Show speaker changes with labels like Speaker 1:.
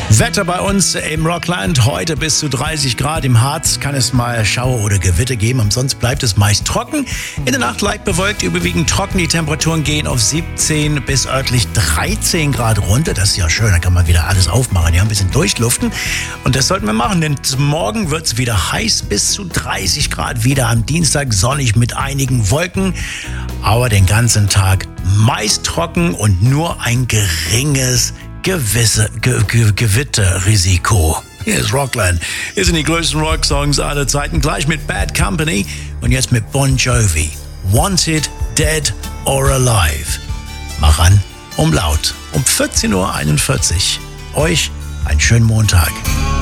Speaker 1: Wetter bei uns im Rockland. Heute bis zu 30 Grad. Im Harz kann es mal Schauer oder Gewitter geben. Ansonsten bleibt es meist trocken. In der Nacht leicht bewölkt, überwiegend trocken. Die Temperaturen gehen auf 17 bis örtlich 13 Grad runter. Das ist ja schön, da kann man wieder alles aufmachen. Ja, ein bisschen durchluften. Und das sollten wir machen, denn morgen wird es wieder heiß, bis zu 30 Grad. Wieder am Dienstag sonnig mit einigen Wolken. Aber den ganzen Tag meist trocken und nur ein geringes Gewitterrisiko. Hier ist Rockland. Hier sind die größten Rock-Songs aller Zeiten. Gleich mit Bad Company und jetzt mit Bon Jovi. Wanted, Dead or Alive. Mach an, laut. Um 14.41 Uhr. Euch einen schönen Montag.